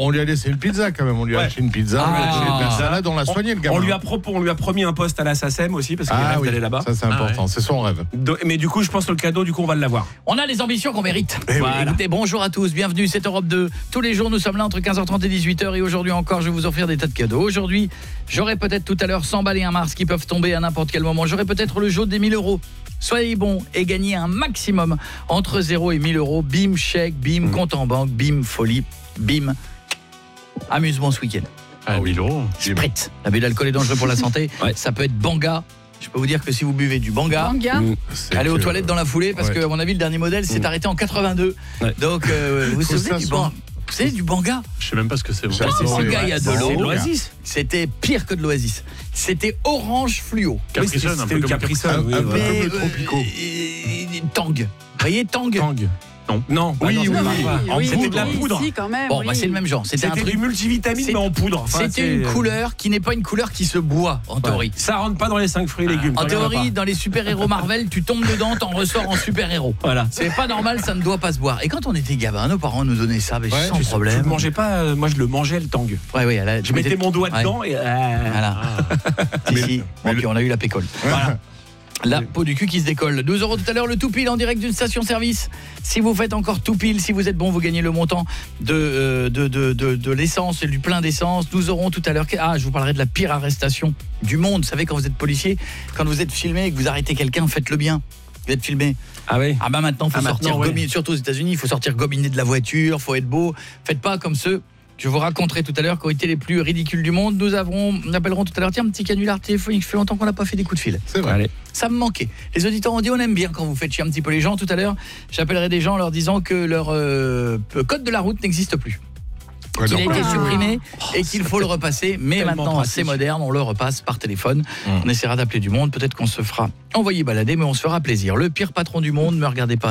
on lui a laissé une pizza quand même. On lui a acheté une pizza. On lui a acheté une pizza là, on l'a soigné le gamin. On lui a promis un poste à la SACEM aussi parce qu'il rêve d'aller là-bas. Ça c'est important, c'est son rêve. Mais du coup, je pense que le cadeau, on va l'avoir. On a les ambitions qu'on mérite. Voilà. Écoutez, bonjour à tous, bienvenue, c'est Europe 2. Tous les jours, nous sommes là entre 15h30 et 18h et aujourd'hui encore, je vais vous offrir des tas de cadeaux. Aujourd'hui, j'aurai peut-être tout à l'heure 100 balles et un Mars qui peuvent tomber à n'importe quel moment. J'aurai peut-être le jaune des 1000 €. Soyez bons et gagnez un maximum entre 0 et 1000 €. Bim, chèque, bim, compte en banque, bim, folie, bim, amusement ce week-end. 1000 €. Sprite, l'abus d'alcool est dangereux pour la santé. Ça peut être Banga. Je peux vous dire que si vous buvez du Banga, allez aux toilettes dans la foulée parce que à mon avis le dernier modèle s'est arrêté en 82. Donc vous vous souvenez du Banga? Vous savez du Banga? Je sais même pas ce que c'est. C'est Banga, il y a de l'eau. C'est de l'Oasis. C'était pire que de l'Oasis. C'était orange fluo. Capricone, un peu comme Capricone. Un peu comme le Tropico. Tang. Vous voyez Tang? Non. Oui. C'était de la poudre. Si, quand même. Bon, c'est le même genre. C'était un truc du multivitamine mais en poudre. C'était une couleur qui n'est pas une couleur qui se boit en théorie. Ça rentre pas dans les 5 fruits et légumes. En théorie, dans les super-héros Marvel, tu tombes dedans, t'en ressors en super-héros. Voilà. C'est pas normal, ça ne doit pas se boire. Et quand on était gamin, nos parents nous donnaient ça sans Je problème. ne mangeais pas, moi je le mangeais le tang. Je mettais mon doigt dedans et voilà. Ici, puis on a eu la pécole. Voilà. La peau du cul qui se décolle. 12 € tout à l'heure, le tout pile en direct d'une station-service. Si vous faites encore tout pile, si vous êtes bon, vous gagnez le montant de l'essence et du plein d'essence. 12 € tout à l'heure. Je vous parlerai de la pire arrestation du monde. Vous savez, quand vous êtes policier, quand vous êtes filmé et que vous arrêtez quelqu'un, faites-le bien. Vous êtes filmé. Ah oui. Maintenant, il faut sortir gominé, surtout aux États-Unis, il faut sortir gominé de la voiture, faut être beau. Faites pas comme ceux je vous raconterai tout à l'heure qui ont été les plus ridicules du monde. Nous appellerons tout à l'heure, tiens, un petit canular téléphonique, ça fait longtemps qu'on n'a pas fait des coups de fil. C'est vrai. Allez. Ça me manquait. Les auditeurs ont dit on aime bien quand vous faites chier un petit peu les gens. Tout à l'heure, j'appellerai des gens en leur disant que leur code de la route n'existe plus. Qu'il a été supprimé et qu'il faut le repasser. Mais maintenant, c'est moderne, on le repasse par téléphone. On essaiera d'appeler du monde, peut-être qu'on se fera envoyer balader, mais on se fera plaisir. Le pire patron du monde, me regardez pas.